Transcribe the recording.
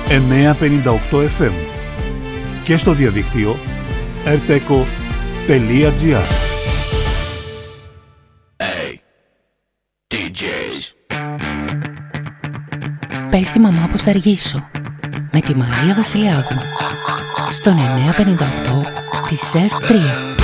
958 FM και στο διαδίκτυο rteco.gr. Πες στη μαμά πως θα αργήσω, με τη Μαρία Βασιλιάδου, στον 958 της ΕΡΤ 3.